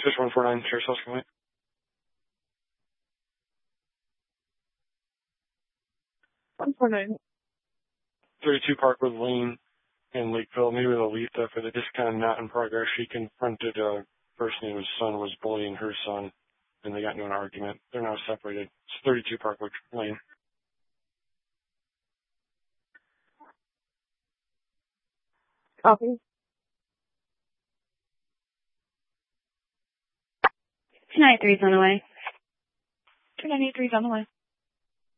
Fish 149, Sheriff's House Complaint. 149. 32 Parkwood Lane in Lakeville. Maybe with Aletha for the just kind of not in progress. She confronted a person whose son was bullying her son, and they got into an argument. They're now separated. It's 32 Parkwood Lane. Copy. 293's on the way. 293's on the way.